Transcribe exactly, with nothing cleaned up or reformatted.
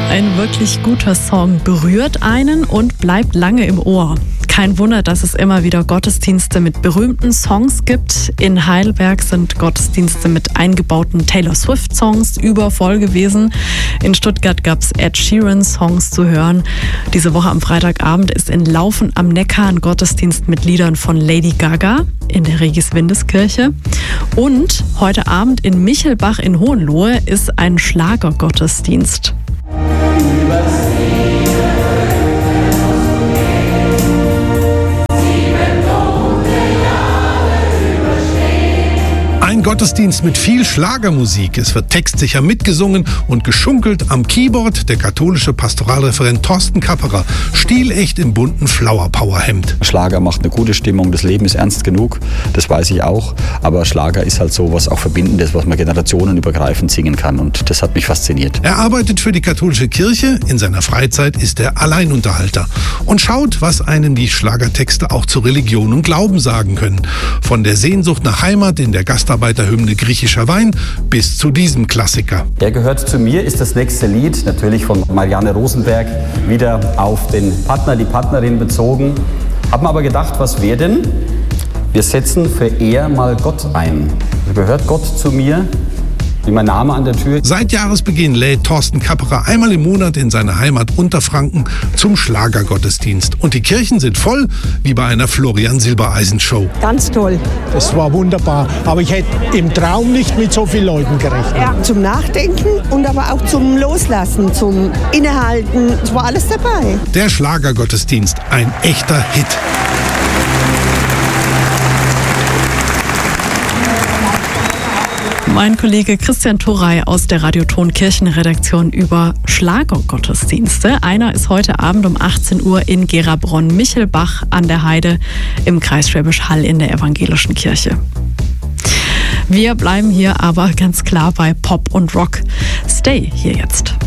Ein wirklich guter Song berührt einen und bleibt lange im Ohr. Kein Wunder, dass es immer wieder Gottesdienste mit berühmten Songs gibt. In Heidelberg sind Gottesdienste mit eingebauten Taylor Swift-Songs übervoll gewesen. In Stuttgart gab es Ed Sheeran-Songs zu hören. Diese Woche am Freitagabend ist in Laufen am Neckar ein Gottesdienst mit Liedern von Lady Gaga in der Regis-Windes-Kirche. Und heute Abend in Michelbach in Hohenlohe ist ein Schlagergottesdienst. Ein Gottesdienst mit viel Schlagermusik. Es wird textsicher mitgesungen und geschunkelt am Keyboard der katholische Pastoralreferent Thorsten Kapperer, stilecht im bunten Flower-Power-Hemd. Schlager macht eine gute Stimmung, das Leben ist ernst genug, das weiß ich auch. Aber Schlager ist halt so was auch Verbindendes, was man generationenübergreifend singen kann, und das hat mich fasziniert. Er arbeitet für die katholische Kirche, in seiner Freizeit ist er Alleinunterhalter und schaut, was einem die Schlagertexte auch zu Religion und Glauben sagen können. Von der Sehnsucht nach Heimat in der Gastarbeiterhymne Griechischer Wein bis zu diesem Klassiker. Er gehört zu mir ist das nächste Lied, natürlich von Marianne Rosenberg, wieder auf den Partner, die Partnerin bezogen. Haben aber gedacht, was wäre denn? Wir setzen für eher mal Gott ein. Gehört Gott zu mir? Wie mein Name an der Tür. Seit Jahresbeginn lädt Thorsten Kapperer einmal im Monat in seiner Heimat Unterfranken zum Schlagergottesdienst. Und die Kirchen sind voll, wie bei einer Florian-Silbereisen-Show. Ganz toll. Das war wunderbar. Aber ich hätte im Traum nicht mit so vielen Leuten gerechnet. Ja, zum Nachdenken und aber auch zum Loslassen, zum Innehalten. Es war alles dabei. Der Schlagergottesdienst, ein echter Hit. Mein Kollege Christian Thorey aus der Radioton Kirchenredaktion über Schlagergottesdienste. Einer ist heute Abend um achtzehn Uhr in Gerabronn-Michelbach an der Heide im Kreis Schwäbisch Hall in der evangelischen Kirche. Wir bleiben hier aber ganz klar bei Pop und Rock. Stay hier jetzt.